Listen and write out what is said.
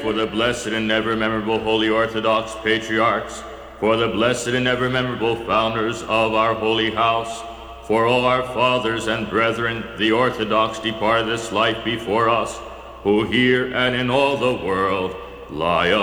for the blessed and ever memorable Holy Orthodox Patriarchs, for the blessed and ever memorable founders of our holy house, for all our fathers and brethren, the Orthodox departed this life before us, who here and in all the world lie